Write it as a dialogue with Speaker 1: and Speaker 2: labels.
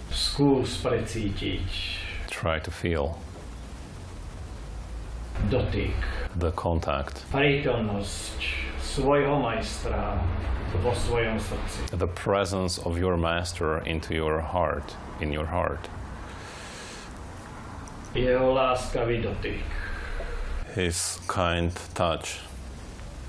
Speaker 1: Skús precítiť.
Speaker 2: Try to feel
Speaker 1: Dotyk.
Speaker 2: the contact,
Speaker 1: Prítomnosť svojho majstra vo svojom srdci.
Speaker 2: the presence of your master into your heart, in your heart.
Speaker 1: Jeho láskavý dotyk.
Speaker 2: His kind touch.